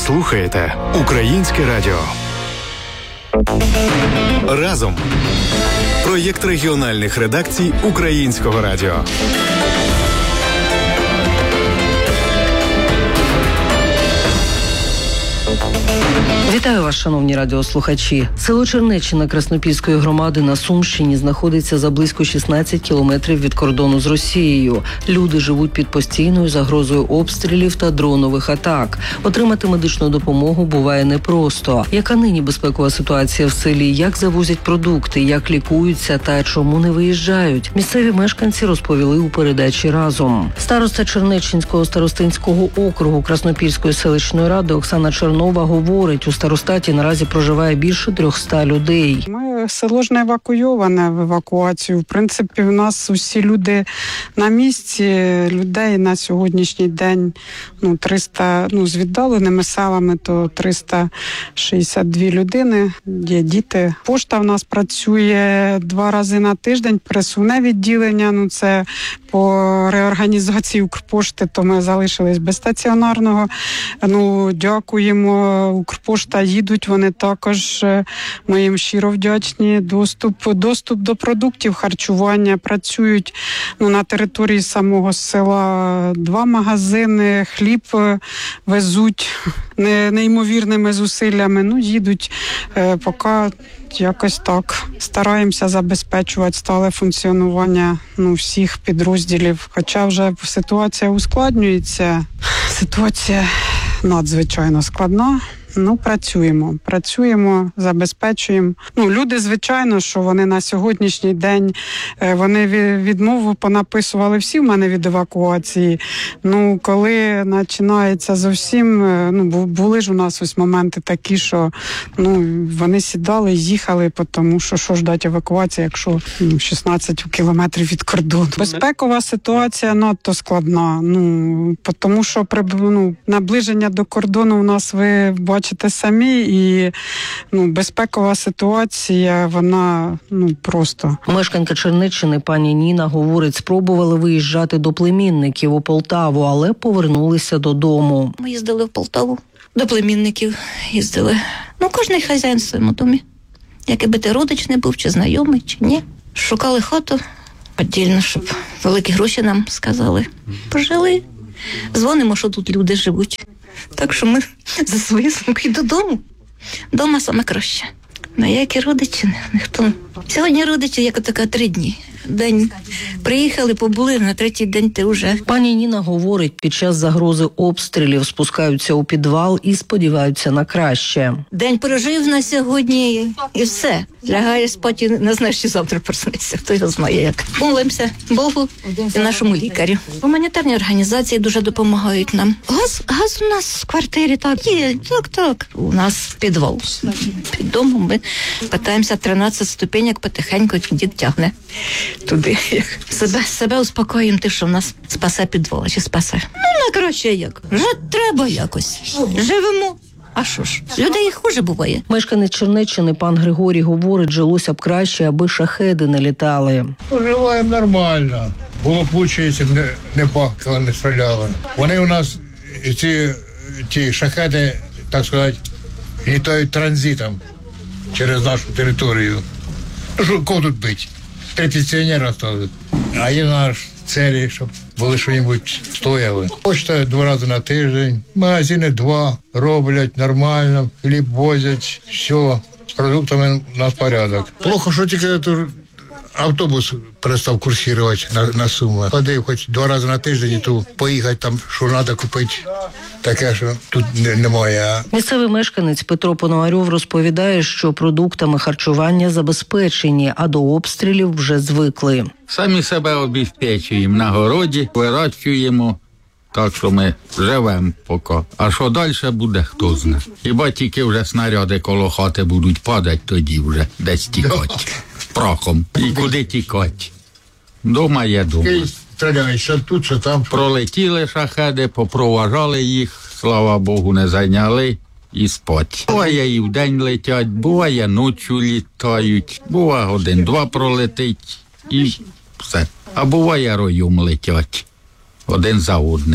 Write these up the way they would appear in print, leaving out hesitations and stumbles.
слухаєте Українське радіо. Разом. Проєкт регіональних редакцій Українського радіо. Вітаю вас, шановні радіослухачі. Село Чернеччина Краснопільської громади на Сумщині знаходиться за близько 16 кілометрів від кордону з Росією. Люди живуть під постійною загрозою обстрілів та дронових атак. Отримати медичну допомогу буває непросто. Яка нині безпекова ситуація в селі? Як завозять продукти? Як лікуються та чому не виїжджають? Місцеві мешканці розповіли у передачі «Разом». Староста Чернеччинського старостинського округу Краснопільської селищної ради Оксана Чернова говорить, у старостаті наразі проживає більше 300 людей. Село ж не евакуйоване в евакуацію. В принципі, у нас усі люди на місці. Людей на сьогоднішній день 300, з віддаленими селами, то 362 людини. Є діти. Пошта в нас працює 2 рази на тиждень. Пересувне відділення, це по реорганізації Укрпошти, то ми залишились без стаціонарного. Дякуємо. Укрпошта їдуть, вони також, ми їм щиро вдячні. Доступ до продуктів харчування, працюють на території самого села 2 магазини, хліб везуть неймовірними зусиллями, їдуть поки якось так. Стараємося забезпечувати стале функціонування всіх підрозділів, хоча вже ситуація ускладнюється, ситуація надзвичайно складна. Працюємо, забезпечуємо. Люди, звичайно, що вони на сьогоднішній день, вони відмову понаписували всі в мене від евакуації. Коли починається зовсім, були ж у нас ось моменти такі, що вони сідали і їхали, тому що ждать евакуації, якщо 16 кілометрів від кордону. Безпекова ситуація надто складна, тому що наближення до кордону у нас, ви бачите самі, і безпекова ситуація, вона просто. Мешканка Чернеччини пані Ніна говорить, спробували виїжджати до племінників у Полтаву, але повернулися додому. Ми їздили в Полтаву, до племінників їздили. Кожний хазяїн в своєму домі. Який би ти родич не був, чи знайомий, чи ні. Шукали хату подільно, щоб великі гроші нам сказали. Пожили. Дзвонимо, що тут люди живуть. Так що ми за свої сумки додому. Дома саме краще. Які родичі, ніхто. Сьогодні родичі, як така 3 дні. День приїхали, побули, на 3-й день ти вже. Пані Ніна говорить, під час загрози обстрілів спускаються у підвал і сподіваються на краще. День прожив на сьогодні і все. Лягає спати, не знаєш, чи завтра проснеться. Хто його знає як. Молимося Богу і нашому лікарю. Гуманітарні організації дуже допомагають нам. Газ у нас в квартирі так є, так. У нас підвал. Під домом ми катаємося 13 ступенек, потихеньку дід тягне туди. Себе успокоїмо тим, що в нас спасе підвал, чи спасе. Найкраще як. Жити треба якось. Живемо. А що ж, людей хуже буває. Мешканець Чернеччини пан Григорій говорить, жилося б краще, аби шахеди не літали. Живаємо нормально. Було б лучше, якщо б не бахкали, не стріляли. Вони у нас, ті шахеди, так сказати, літають транзитом через нашу територію. Кого тут бити? 3 пенсіонери остались. А є наш цілі, щоб були що-небудь стояли. Почта 2 рази на тиждень, магазини 2 роблять нормально, хліб возять, все. З продуктами у нас порядок. Плохо, що тільки тут автобус перестав курсувати на Суми. Ходив хоч 2 рази на тиждень і тут поїхати там, що треба купити. Таке, що тут немає. Місцевий мешканець Петро Пономарьов розповідає, що продуктами харчування забезпечені, а до обстрілів вже звикли. Самі себе обезпечуємо на городі, вирощуємо, так що ми живемо поки. А що далі буде, хто знає. Хіба тільки вже снаряди коло хати будуть падати, тоді вже десь тікати. Прахом. І куди тікати? Дома є дома. Стріляють, що тут, що там. Пролетіли шахеди, попроважали їх, слава Богу, не зайняли і спать. Буває і вдень летять, буває ночі літають, буває 1-2 пролетить і все. А буває роєм летять один за одним.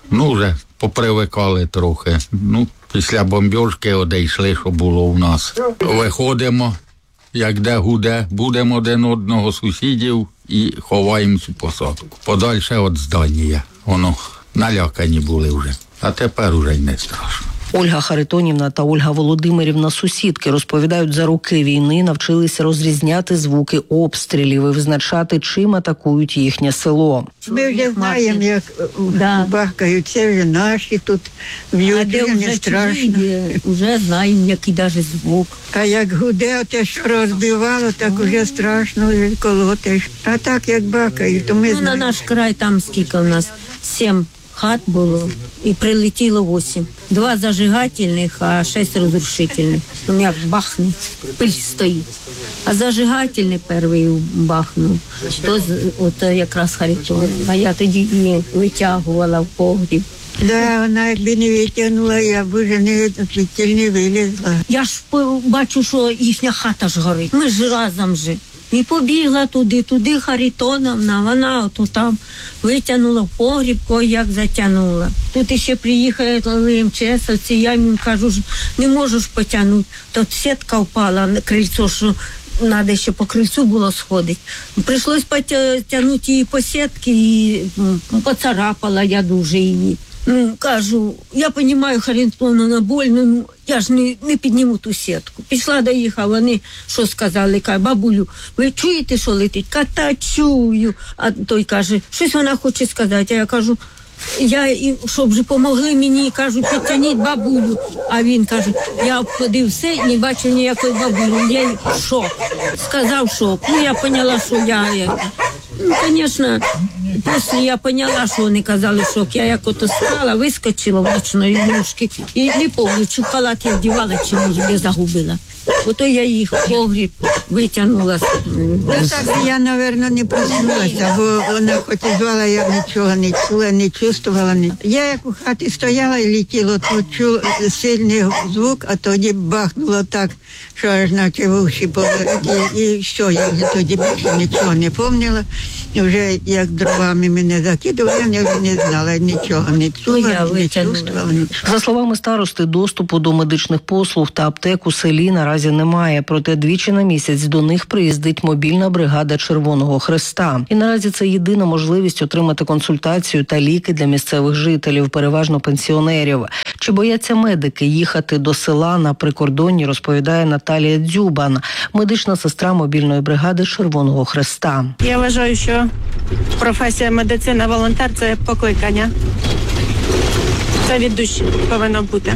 Ну, вже попривикали трохи. Ну, після бомбьошки одійшли, що було у нас. Виходимо, як де гуде, будемо один одного сусідів і ховаємо цю посадку. Подальше від здання. Воно налякані були вже. А тепер уже й не страшно. Ольга Харитонівна та Ольга Володимирівна, сусідки, розповідають, за роки війни навчилися розрізняти звуки обстрілів і визначати, чим атакують їхнє село. Ми вже знаємо, як бахкають, це вже наші тут б'ють, вже не страшно. Вже знаємо, який навіть звук. А як гуде, те, що розбивало, так уже страшно, вже колотиш. А так, як бахкають, то ми знаємо. На наш край там скільки у нас? 7 хат було і прилетіло 8. 2 зажигательних, а 6 розрушительних. Ну, як бахне, пиль стоїть. А зажигательний перший бахнув, то от якраз Харитон. А я тоді її витягувала в погріб. Да, вона якби не витягнула, я б вже не вилізла. Я ж бачу, що їхня хата ж горить. Ми ж разом же. І побігла туди Харитоновна, вона ото там витягнула в погріб, як затягнула. Тут іще приїхали МЧСовці, я їм кажу, не можу ж потягнути. Тут сітка впала на крильцо, що треба ще по крильцю було сходити. Прийшлось потягнути її по сітці і поцарапала я дуже її. Кажу, я розумію, Харитоновна, больно, я ж не підніму ту сітку. Пішла до їх, а вони що сказали? Каже, бабулю, ви чуєте, що летить? Та чую. А той каже, щось вона хоче сказати. А я кажу, щоб же помогли мені, кажу, підтягніть бабулю. А він каже, я обходив все і не бачив ніякої бабулі. Я шок. Сказав шок. Ну, я поняла, що ну, звісно, після я поняла, що вони казали шок. Я як ото стала, вискочила в ночної ножки і не пам'ятаю, чи в халат я вдівала, чи може я загубила. Ото я їх в погріб витягнула. Так я, мабуть, не проснулася, бо вона хоч і звала, я нічого не чула, не чувствувала. Я як у хаті стояла і летіла, то чула сильний звук, а тоді бахнуло так, що аж наче в уші полетіли. І що, я вже тоді більше нічого не пам'ятала. І вже як дровами мене закидували, я вже не знала, нічого не чула, не чувствувала. За словами старости, доступу до медичних послуг та аптек у селі наразі немає. Проте двічі на місяць до них приїздить мобільна бригада Червоного Хреста. І наразі це єдина можливість отримати консультацію та ліки для місцевих жителів, переважно пенсіонерів. Чи бояться медики їхати до села на прикордонні, розповідає Наталія Дзюбан, медична сестра мобільної бригади Червоного Хреста. Я вважаю, що професія медицина-волонтер – це покликання. Це від душі повинно бути.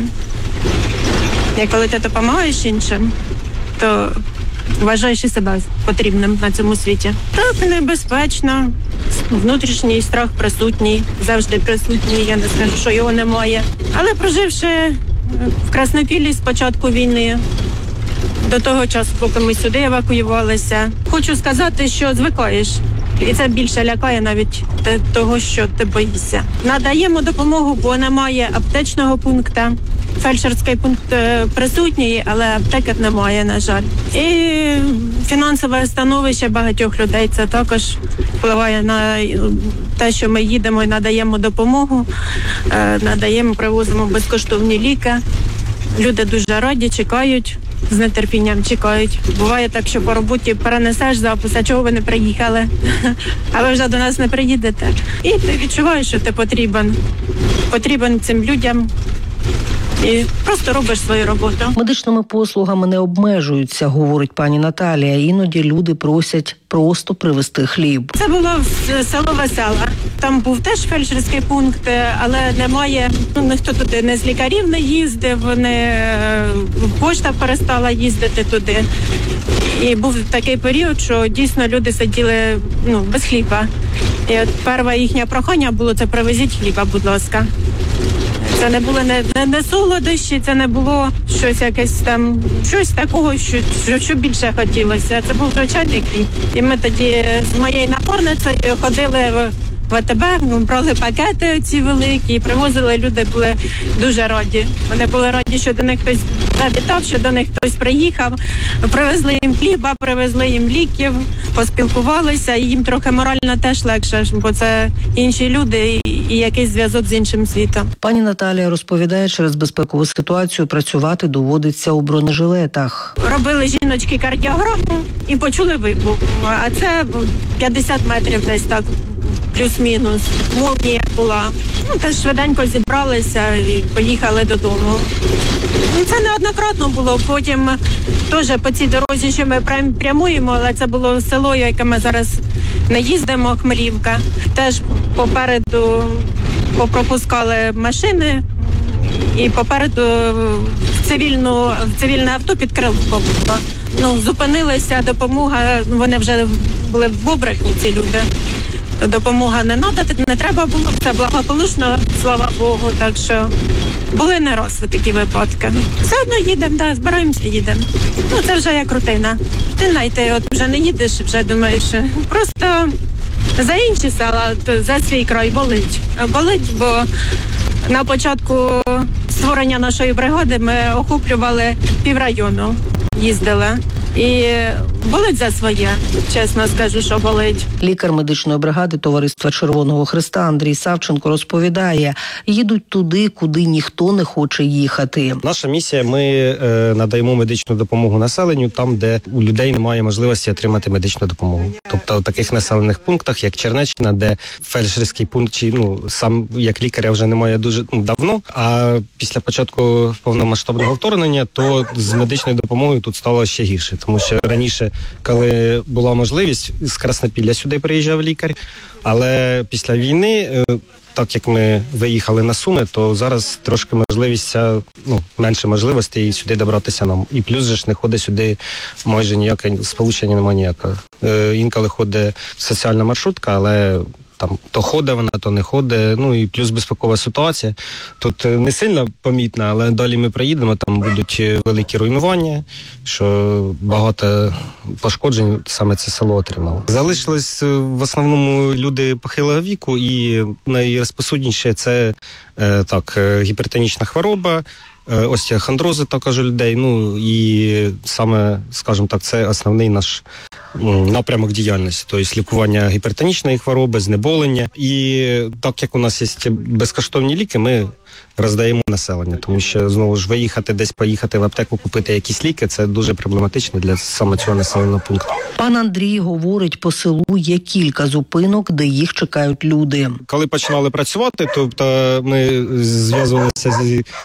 І коли ти допомагаєш іншим, то вважаєш і себе потрібним на цьому світі. Так, небезпечно. Внутрішній страх присутній, завжди присутній, я не скажу, що його немає. Але проживши в Краснопіллі з початку війни, до того часу, поки ми сюди евакуювалися, хочу сказати, що звикаєш. І це більше лякає навіть того, що ти боїшся. Надаємо допомогу, бо немає аптечного пункту. Фельдшерський пункт присутній, але аптеки немає, на жаль. І фінансове становище багатьох людей це також впливає на те, що ми їдемо і надаємо допомогу, привозимо безкоштовні ліки. Люди дуже раді, чекають, з нетерпінням чекають. Буває так, що по роботі перенесеш запис, а чого ви не приїхали, а ви вже до нас не приїдете. І ти відчуваєш, що ти потрібен цим людям. І просто робиш свою роботу. Медичними послугами не обмежуються, говорить пані Наталія. Іноді люди просять просто привезти хліб. Це було село Весела. Там був теж фельдшерський пункт, але немає, ніхто туди не з лікарів не їздив, пошта перестала їздити туди. І був такий період, що дійсно люди сиділи без хліба. І от перше їхнє прохання було: це привезіть хліба, будь ласка. Це не було не солодощі, це не було щось такого, що більше хотілося. Це був звичайний хліб. І ми тоді з моєю напарницею ходили в АТБ, брали пакети ці великі, і привозили. Люди були дуже раді. Вони були раді, що до них хтось завітав, що до них хтось приїхав. Привезли їм хліба, привезли їм ліків, поспілкувалися, і їм трохи морально теж легше, бо це інші люди, і якийсь зв'язок з іншим світом. Пані Наталія розповідає, через безпекову ситуацію працювати доводиться у бронежилетах. Робили жіночки кардіограму і почули вибух. А це 50 метрів десь так, плюс-мінус. Молнія була. Теж швиденько зібралися і поїхали додому. Це неоднократно було. Потім теж по цій дорозі, що ми прямуємо, але це було село, яке ми зараз не їздимо, Хмелівка. Теж попереду попропускали машини і попереду в цивільне авто під крилом було. Зупинилися, допомога, вони вже були в Бобрихні, ці люди. Допомога не треба було, це благополучно, слава Богу, так що були не раз такі випадки. Все одно їдемо, збираємося, їдемо. Це вже як рутина. Ти вже не їдеш, вже думаєш, просто за інші села, за свій край болить. Болить, бо на початку створення нашої бригади ми охоплювали піврайону, їздили. І болить за своє, чесно скажу, що болить. Лікар медичної бригади Товариства Червоного Хреста Андрій Савченко розповідає, їдуть туди, куди ніхто не хоче їхати. Наша місія – ми надаємо медичну допомогу населенню там, де у людей немає можливості отримати медичну допомогу. Тобто в таких населених пунктах, як Чернеччина, де фельдшерський пункт, сам як лікаря вже немає дуже давно, а після початку повномасштабного вторгнення, то з медичною допомогою тут стало ще гірше. Тому що раніше, коли була можливість, з Краснопілля сюди приїжджав лікар, але після війни, так як ми виїхали на Суми, то зараз трошки можливість, менше можливостей сюди добратися нам. І плюс же ж не ходить сюди майже ніяке, сполучення немає ніякого. Інколи ходить соціальна маршрутка, але там то ходить вона, то не ходить, і плюс безпекова ситуація. Тут не сильно помітна, але далі ми приїдемо, там будуть великі руйнування, що багато пошкоджень саме це село отримало. Залишились в основному люди похилого віку, і найрозповсюдніше це гіпертонічна хвороба, остеохондрози також у людей, і саме, скажімо так, це основний наш напрямок діяльності, тобто лікування гіпертонічної хвороби, знеболення. І так як у нас є безкоштовні ліки, ми роздаємо населення, тому що, знову ж, поїхати в аптеку, купити якісь ліки, це дуже проблематично для саме цього населеного пункту. Пан Андрій говорить, по селу є кілька зупинок, де їх чекають люди. Коли починали працювати, тобто ми зв'язувалися